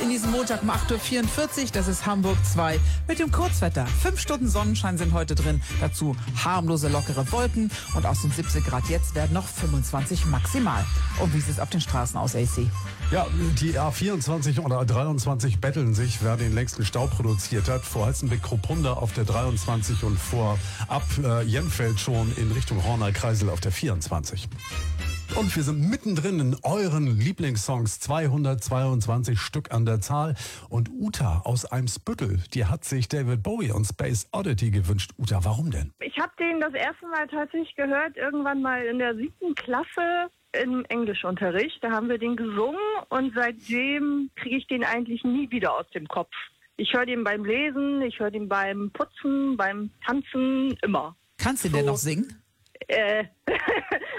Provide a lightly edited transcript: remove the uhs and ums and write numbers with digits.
in diesem Montag um 8.44 Uhr. Das ist Hamburg 2 mit dem Kurzwetter. 5 Stunden Sonnenschein sind heute drin. Dazu harmlose, lockere Wolken. Und aus den 17 Grad jetzt werden noch 25 maximal. Und wie sieht es auf den Straßen aus, AC? Ja, die A24 oder A23 betteln sich, wer den längsten Stau produziert hat. Vor Halstenbeck-Kruppunda auf der 23 und vor ab Jenfeld schon in Richtung Horner-Kreisel auf der 24. Und wir sind mittendrin in euren Lieblingssongs, 222 Stück an der Zahl. Und Uta aus Eimsbüttel, die hat sich David Bowie und Space Oddity gewünscht. Uta, warum denn? Ich habe den das erste Mal tatsächlich gehört, irgendwann mal in der 7. Klasse im Englischunterricht. Da haben wir den gesungen und seitdem kriege ich den eigentlich nie wieder aus dem Kopf. Ich höre den beim Lesen, ich höre den beim Putzen, beim Tanzen, immer. Kannst du den noch singen?